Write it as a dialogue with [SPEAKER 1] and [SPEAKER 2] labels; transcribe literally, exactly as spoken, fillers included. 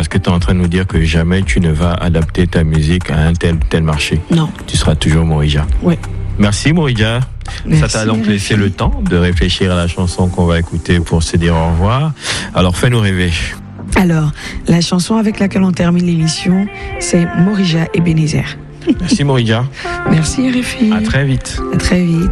[SPEAKER 1] parce que tu es en train de nous dire que jamais tu ne vas adapter ta musique à un tel ou tel marché.
[SPEAKER 2] Non.
[SPEAKER 1] Tu seras toujours Morija.
[SPEAKER 2] Oui.
[SPEAKER 1] Merci Morija.
[SPEAKER 2] Merci,
[SPEAKER 1] Ça t'a donc
[SPEAKER 2] merci.
[SPEAKER 1] laissé le temps de réfléchir à la chanson qu'on va écouter pour se dire au revoir. Alors fais-nous rêver.
[SPEAKER 2] Alors, la chanson avec laquelle on termine l'émission, c'est Morija Ebenezer.
[SPEAKER 1] Merci Morija.
[SPEAKER 2] Merci R F I.
[SPEAKER 1] À très vite.
[SPEAKER 2] À très vite.